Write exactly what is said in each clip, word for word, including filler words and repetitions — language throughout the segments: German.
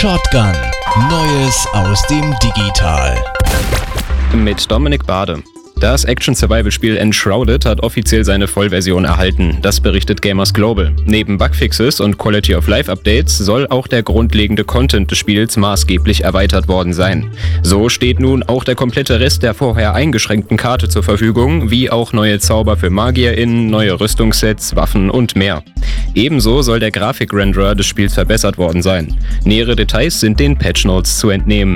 Shotgun. Neues aus dem Digital. Mit Dominik Bade. Das Action-Survival-Spiel Enshrouded hat offiziell seine Vollversion erhalten. Das berichtet Gamers Global. Neben Bugfixes und Quality-of-Life-Updates soll auch der grundlegende Content des Spiels maßgeblich erweitert worden sein. So steht nun auch der komplette Rest der vorher eingeschränkten Karte zur Verfügung, wie auch neue Zauber für MagierInnen, neue Rüstungssets, Waffen und mehr. Ebenso soll der Grafikrenderer des Spiels verbessert worden sein. Nähere Details sind den Patchnotes zu entnehmen.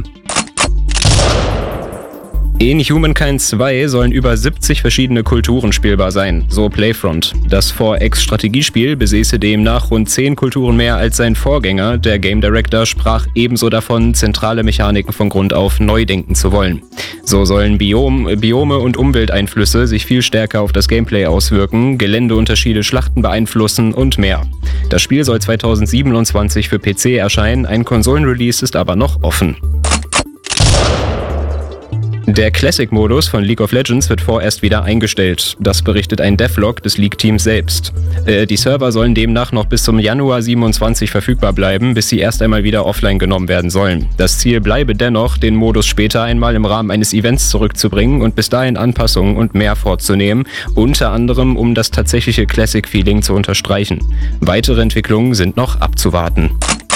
In Humankind zwei sollen über siebzig verschiedene Kulturen spielbar sein, so Playfront. Das four X-Strategiespiel besäße demnach rund zehn Kulturen mehr als sein Vorgänger. Der Game Director sprach ebenso davon, zentrale Mechaniken von Grund auf neu denken zu wollen. So sollen Biom, Biome und Umwelteinflüsse sich viel stärker auf das Gameplay auswirken, Geländeunterschiede Schlachten beeinflussen und mehr. Das Spiel soll zweitausendsiebenundzwanzig für P C erscheinen, ein Konsolenrelease ist aber noch offen. Der Classic-Modus von League of Legends wird vorerst wieder eingestellt. Das berichtet ein Devlog des League-Teams selbst. Äh, die Server sollen demnach noch bis zum Januar siebenundzwanzig verfügbar bleiben, bis sie erst einmal wieder offline genommen werden sollen. Das Ziel bleibe dennoch, den Modus später einmal im Rahmen eines Events zurückzubringen und bis dahin Anpassungen und mehr vorzunehmen, unter anderem um das tatsächliche Classic-Feeling zu unterstreichen. Weitere Entwicklungen sind noch abzuwarten.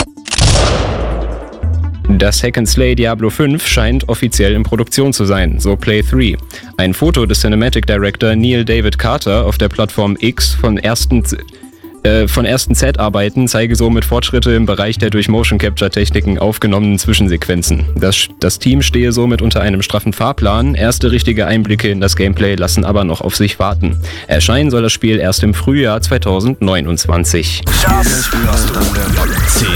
Das Hack-and-Slay Diablo fünf scheint offiziell in Produktion zu sein, so Play drei. Ein Foto des Cinematic Director Neil David Carter auf der Plattform X von ersten, äh, von ersten Z-Arbeiten zeige somit Fortschritte im Bereich der durch Motion-Capture-Techniken aufgenommenen Zwischensequenzen. Das, das Team stehe somit unter einem straffen Fahrplan, erste richtige Einblicke in das Gameplay lassen aber noch auf sich warten. Erscheinen soll das Spiel erst im Frühjahr zweitausendneunundzwanzig. Das hörst du.